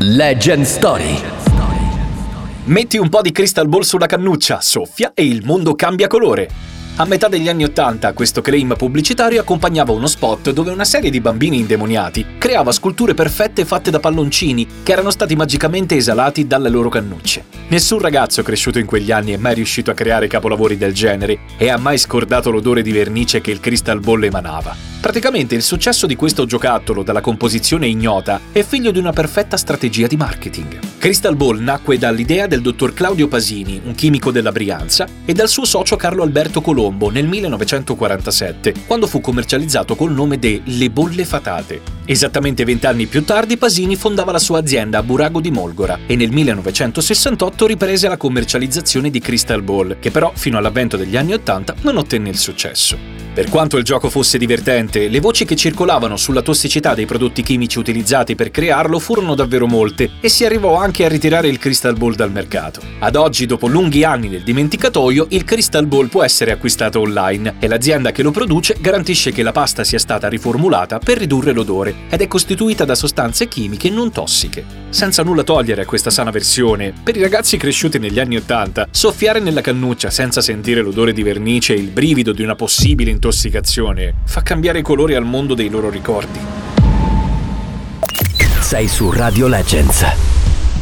Legend Story. Metti un po' di Crystal Ball sulla cannuccia, soffia e il mondo cambia colore. A metà degli anni '80 questo claim pubblicitario accompagnava uno spot dove una serie di bambini indemoniati creava sculture perfette fatte da palloncini che erano stati magicamente esalati dalle loro cannucce. Nessun ragazzo cresciuto in quegli anni è mai riuscito a creare capolavori del genere e ha mai scordato l'odore di vernice che il Crystal Ball emanava. Praticamente il successo di questo giocattolo dalla composizione ignota è figlio di una perfetta strategia di marketing. Crystal Ball nacque dall'idea del dottor Claudio Pasini, un chimico della Brianza, e dal suo socio Carlo Alberto Colombo nel 1947, quando fu commercializzato col nome de Le Bolle Fatate. Esattamente 20 anni più tardi Pasini fondava la sua azienda a Burago di Molgora e nel 1968 riprese la commercializzazione di Crystal Ball, che però fino all'avvento degli anni '80 non ottenne il successo. Per quanto il gioco fosse divertente, le voci che circolavano sulla tossicità dei prodotti chimici utilizzati per crearlo furono davvero molte e si arrivò anche a ritirare il Crystal Ball dal mercato. Ad oggi, dopo lunghi anni nel dimenticatoio, il Crystal Ball può essere acquistato online e l'azienda che lo produce garantisce che la pasta sia stata riformulata per ridurre l'odore ed è costituita da sostanze chimiche non tossiche. Senza nulla togliere a questa sana versione, per i ragazzi cresciuti negli anni '80, soffiare nella cannuccia senza sentire l'odore di vernice e il brivido di una possibile intossicazione fa cambiare i colori al mondo dei loro ricordi. Sei su Radio Legends.